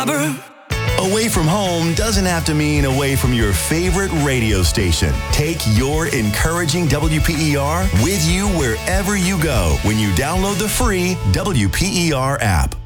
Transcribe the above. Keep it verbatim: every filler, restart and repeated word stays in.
robber. Away from home doesn't have to mean away from your favorite radio station. Take your encouraging W P E R with you wherever you go when you download the free W P E R app.